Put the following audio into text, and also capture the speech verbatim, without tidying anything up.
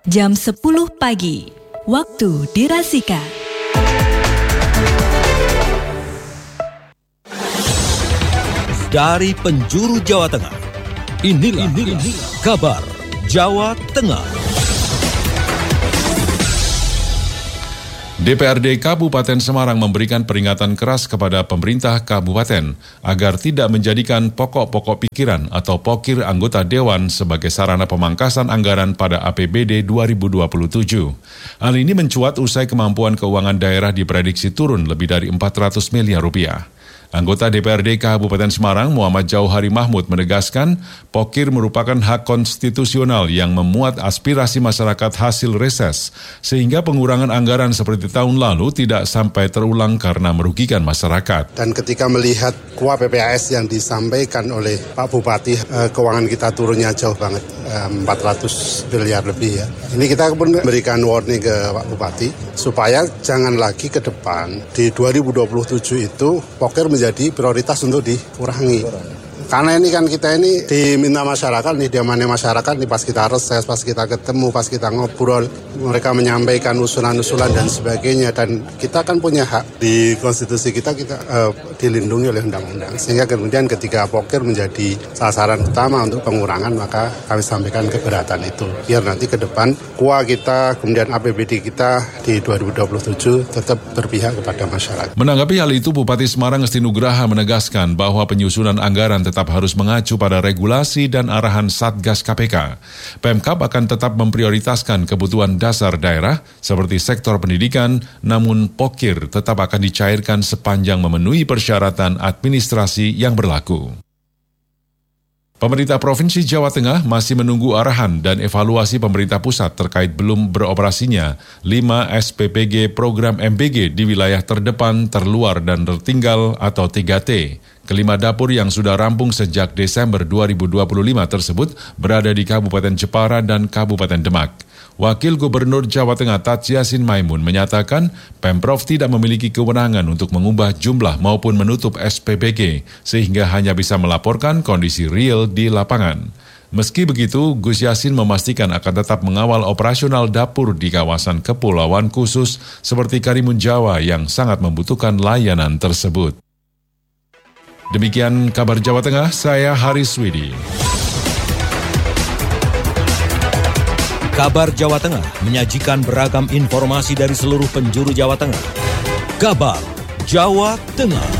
jam sepuluh pagi, waktu dirasika. Dari penjuru Jawa Tengah, inilah, inilah kabar Jawa Tengah. D P R D Kabupaten Semarang memberikan peringatan keras kepada pemerintah kabupaten agar tidak menjadikan pokok-pokok pikiran atau pokir anggota Dewan sebagai sarana pemangkasan anggaran pada A P B D dua ribu dua puluh tujuh. Hal ini mencuat usai kemampuan keuangan daerah diprediksi turun lebih dari empat ratus miliar rupiah. Anggota D P R D Kabupaten Semarang Muhammad Jauhari Mahmud menegaskan pokir merupakan hak konstitusional yang memuat aspirasi masyarakat hasil reses, sehingga pengurangan anggaran seperti tahun lalu tidak sampai terulang karena merugikan masyarakat. Dan ketika melihat K U A P P A S yang disampaikan oleh Pak Bupati, eh, keuangan kita turunnya jauh banget, eh, empat ratus miliar lebih ya. Ini kita pun memberikan warning ke Pak Bupati supaya jangan lagi ke depan di dua ribu dua puluh tujuh itu pokir menjadi prioritas untuk dikurangi. Karena ini kan kita ini diminta masyarakat nih, diamannya masyarakat nih, pas kita reses, pas kita ketemu, pas kita ngobrol, mereka menyampaikan usulan-usulan dan sebagainya, dan kita kan punya hak di konstitusi kita, kita uh, dilindungi oleh undang-undang. Sehingga kemudian ketika pokir menjadi sasaran utama untuk pengurangan, maka kami sampaikan keberatan itu. Biar nanti ke depan K U A kita, kemudian A P B D kita di dua ribu dua puluh tujuh tetap berpihak kepada masyarakat. Menanggapi hal itu, Bupati Semarang Ngesti Nugraha menegaskan bahwa penyusunan anggaran tetap tetap harus mengacu pada regulasi dan arahan Satgas K P K. Pemkab akan tetap memprioritaskan kebutuhan dasar daerah seperti sektor pendidikan, namun pokir tetap akan dicairkan sepanjang memenuhi persyaratan administrasi yang berlaku. Pemerintah Provinsi Jawa Tengah masih menunggu arahan dan evaluasi pemerintah pusat terkait belum beroperasinya lima S P P G program M B G di wilayah terdepan, terluar, dan tertinggal atau tiga T. Kelima dapur yang sudah rampung sejak Desember dua ribu dua puluh lima tersebut berada di Kabupaten Jepara dan Kabupaten Demak. Wakil Gubernur Jawa Tengah Taj Yassin Maimun menyatakan Pemprov tidak memiliki kewenangan untuk mengubah jumlah maupun menutup S P P G, sehingga hanya bisa melaporkan kondisi real di lapangan. Meski begitu, Gus Yassin memastikan akan tetap mengawal operasional dapur di kawasan kepulauan khusus seperti Karimun Jawa yang sangat membutuhkan layanan tersebut. Demikian kabar Jawa Tengah, saya Haris Widi. Kabar Jawa Tengah menyajikan beragam informasi dari seluruh penjuru Jawa Tengah. Kabar Jawa Tengah.